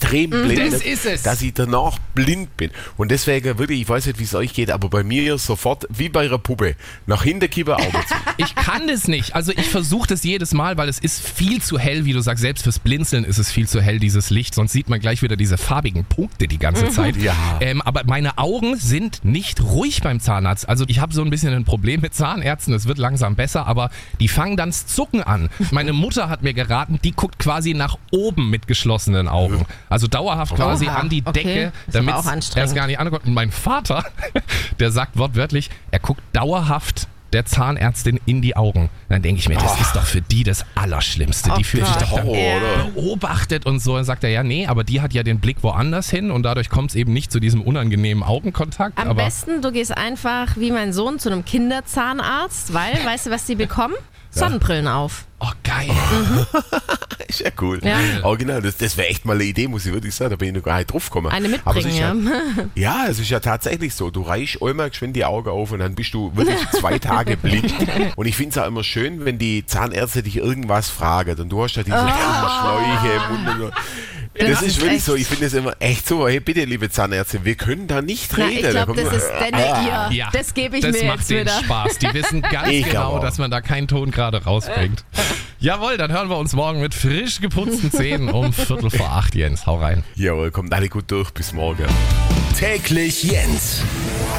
extrem blendet, Das ist es. dass ich danach blind bin. Und deswegen wirklich, ich weiß nicht, wie es euch geht, aber bei mir sofort, wie bei einer Puppe, nach hinten kippen, Augen zu. Ich kann das nicht. Also ich versuche das jedes Mal, weil es ist viel zu hell, wie du sagst. Selbst fürs Blinzeln ist es viel zu hell, dieses Licht. Sonst sieht man gleich wieder diese farbigen Punkte die ganze Zeit. Ja. Aber meine Augen sind nicht ruhig beim Zahnarzt. Also ich habe so ein bisschen ein Problem mit Zahnärzten. Es wird langsam besser, aber die fangen dann das Zucken an. Meine Mutter hat mir geraten, die guckt quasi nach oben mit geschlossenen Augen. Also dauerhaft quasi Oha, an die okay. Decke, Das ist aber damit auch er anstrengend. es gar nicht anguckt. Und mein Vater, der sagt wortwörtlich, er guckt dauerhaft der Zahnärztin in die Augen. Dann denke ich mir, das ist doch für die das Allerschlimmste. Die fühlt sich Gott. doch dann Horror, oder? beobachtet und so. Dann sagt er, ja, nee, aber die hat ja den Blick woanders hin und dadurch kommt es eben nicht zu diesem unangenehmen Augenkontakt. Am aber besten, du gehst einfach wie mein Sohn zu einem Kinderzahnarzt, weil, weißt du, was die bekommen? Sonnenbrillen auf. oh, geil. Ist ja cool. Ja. Original, das wäre echt mal eine Idee, muss ich wirklich sagen. Da bin ich noch gar nicht drauf gekommen. Eine Aber es mitbringen, ist ja, es ist ja tatsächlich so. Du reichst einmal geschwind die Augen auf und dann bist du wirklich 2 Tage blind. Und ich finde es auch immer schön, wenn die Zahnärzte dich irgendwas fragen. Und du hast ja diese kleinen Schläuche im Mund. Und so. Das ist wirklich echt. so. Ich finde es immer echt so. Hey, bitte, liebe Zahnärztin, wir können da nicht Na, reden. ich Da glaube, kommt das nur- ist denn ihr. Das gebe ich das mir macht jetzt denen wieder. Spaß. Die wissen ganz Ich genau, auch. dass man da keinen Ton gerade rausbringt. Jawohl, dann hören wir uns morgen mit frisch geputzten Zähnen um 7:45, Jens. Hau rein. Jawohl, kommt alle gut durch. Bis morgen. Täglich Jens.